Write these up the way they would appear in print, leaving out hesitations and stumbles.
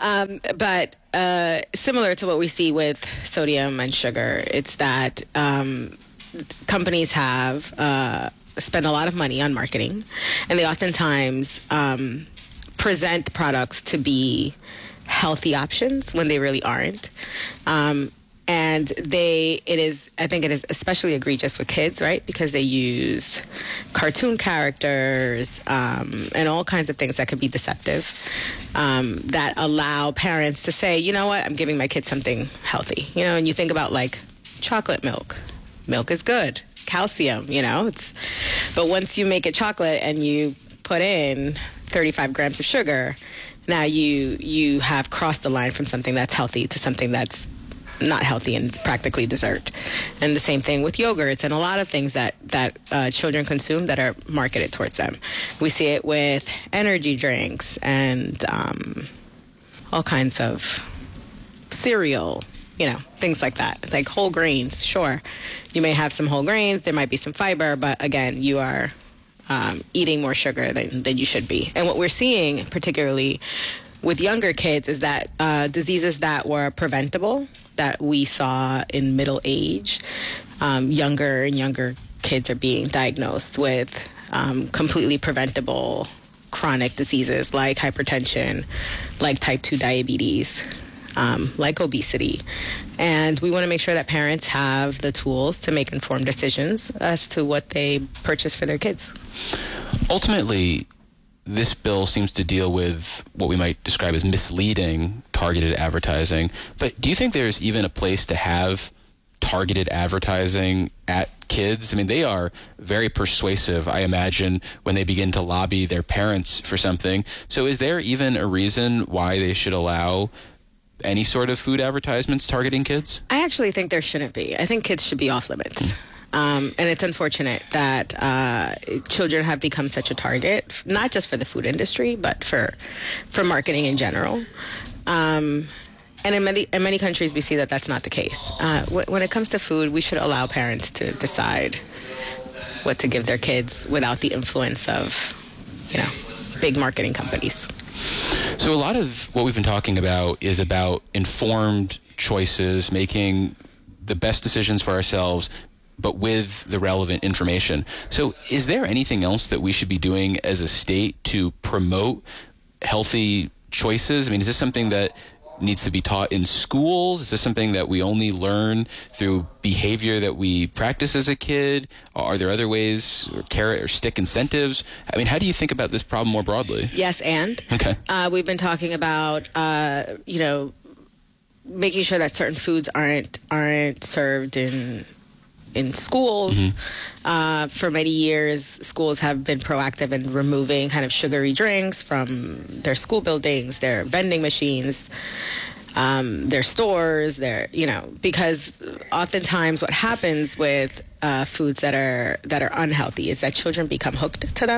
But similar to what we see with sodium and sugar, it's that companies have spend a lot of money on marketing, and they oftentimes present products to be healthy options when they really aren't. And I think it is especially egregious with kids, right? Because they use cartoon characters and all kinds of things that could be deceptive that allow parents to say, you know what, I'm giving my kid something healthy. You know, and you think about like chocolate milk. Milk is good. Calcium, you know. But once you make it chocolate and you put in 35 grams of sugar, now you have crossed the line from something that's healthy to something that's not healthy and practically dessert. And the same thing with yogurts and a lot of things that children consume that are marketed towards them. We see it with energy drinks and all kinds of cereal, you know, things like that. Like whole grains, sure. You may have some whole grains, there might be some fiber, but again, you are eating more sugar than you should be. And what we're seeing, particularly with younger kids, is that diseases that were preventable, that we saw in middle age, younger and younger kids are being diagnosed with completely preventable chronic diseases like hypertension, like type 2 diabetes, like obesity. And we want to make sure that parents have the tools to make informed decisions as to what they purchase for their kids. Ultimately, this bill seems to deal with what we might describe as misleading targeted advertising. But do you think there's even a place to have targeted advertising at kids? I mean, they are very persuasive, I imagine, when they begin to lobby their parents for something. So is there even a reason why they should allow any sort of food advertisements targeting kids? I actually think there shouldn't be. I think kids should be off limits. And it's unfortunate that children have become such a target, not just for the food industry, but for marketing in general. And in many countries, we see that that's not the case. When it comes to food, we should allow parents to decide what to give their kids without the influence of, you know, big marketing companies. So a lot of what we've been talking about is about informed choices, making the best decisions for ourselves, but with the relevant information. So is there anything else that we should be doing as a state to promote healthy choices? I mean, is this something that needs to be taught in schools? Is this something that we only learn through behavior that we practice as a kid? Are there other ways, or carrot or stick incentives? I mean, how do you think about this problem more broadly? Yes, and. Okay. We've been talking about, you know, making sure that certain foods aren't served in schools. Mm-hmm. For many years, schools have been proactive in removing kind of sugary drinks from their school buildings, their vending machines, their stores, because oftentimes what happens with foods that are unhealthy is that children become hooked to them.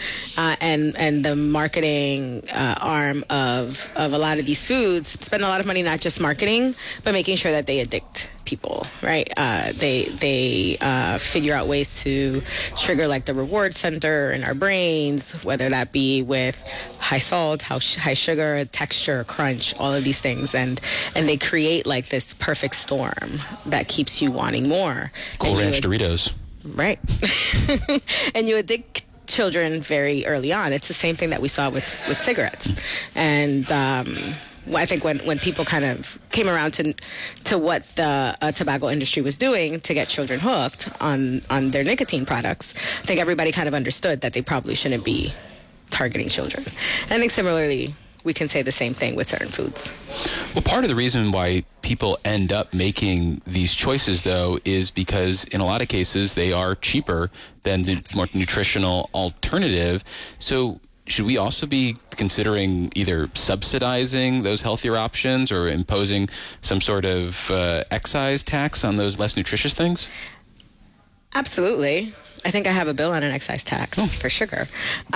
And the marketing arm of a lot of these foods spend a lot of money not just marketing, but making sure that they addict people, right? They figure out ways to trigger like the reward center in our brains, whether that be with high salt, high sugar, texture, crunch, all of these things, and they create like this perfect storm that keeps you wanting more. Cool Ranch Doritos, right? And you addict children very early on. It's the same thing that we saw with cigarettes, and I think when people kind of came around to what the tobacco industry was doing to get children hooked on their nicotine products, I think everybody kind of understood that they probably shouldn't be targeting children. And I think similarly, we can say the same thing with certain foods. Well, part of the reason why people end up making these choices, though, is because in a lot of cases they are cheaper than the more nutritional alternative. So should we also be considering either subsidizing those healthier options or imposing some sort of excise tax on those less nutritious things? Absolutely. I think I have a bill on an excise tax for sugar.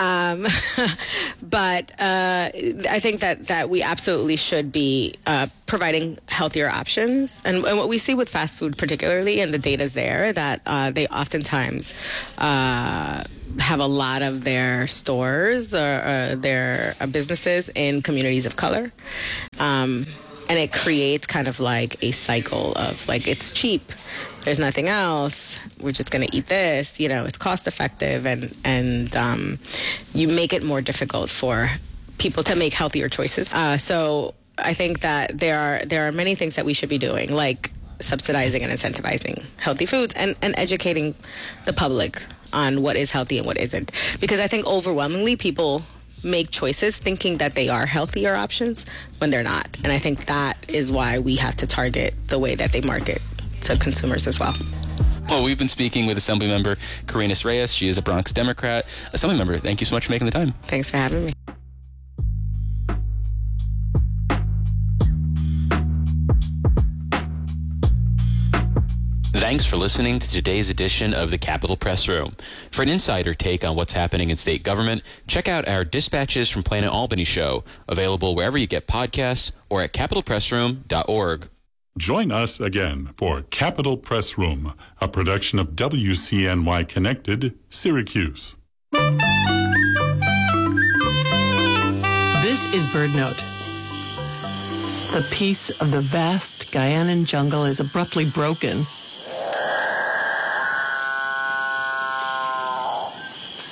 But I think that we absolutely should be providing healthier options. And what we see with fast food particularly, and the data's there, that they oftentimes have a lot of their stores or their businesses in communities of color. And it creates kind of like a cycle of like, it's cheap, there's nothing else, we're just going to eat this, it's cost effective, and you make it more difficult for people to make healthier choices. So I think that there are many things that we should be doing, like subsidizing and incentivizing healthy foods and educating the public on what is healthy and what isn't. Because I think overwhelmingly people make choices thinking that they are healthier options when they're not. And I think that is why we have to target the way that they market to consumers as well. Well, we've been speaking with Assemblymember Carrenas Reyes. She is a Bronx Democrat. Assemblymember, thank you so much for making the time. Thanks for having me. Thanks for listening to today's edition of the Capitol Press Room. For an insider take on what's happening in state government, check out our Dispatches from Planet Albany show, available wherever you get podcasts or at capitolpressroom.org. Join us again for Capitol Press Room, a production of WCNY Connected, Syracuse. This is BirdNote. The peace of the vast Guyanan jungle is abruptly broken